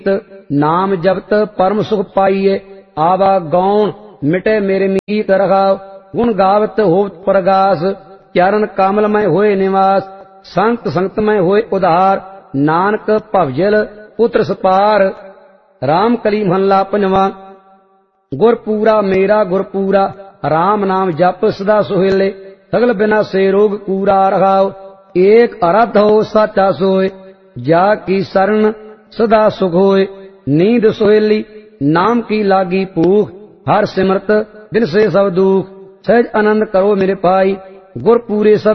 नाम जपत परम सुख पाइये। आवा गौण मिटे मेरे मीत रखाओ। गुण गावत होत प्रगास। चरण कमल में होए निवास। संत संगत में होए उधार। नानक भवजल पुत्र सपार। राम कली महला पंजवा। गुरपूरा मेरा गुरपूरा। राम नाम जप सदा सुहेले। सगल बिना से रोग कूरा रखाओ। एक अरथ हो साचा सोए। जा की शरण सदा सुख होए। नींद सुहेली नाम की लागी भूख। हर सिमरत दिन से सब दुख। सहज आनंद करो मेरे पाई। गुरपूरे सब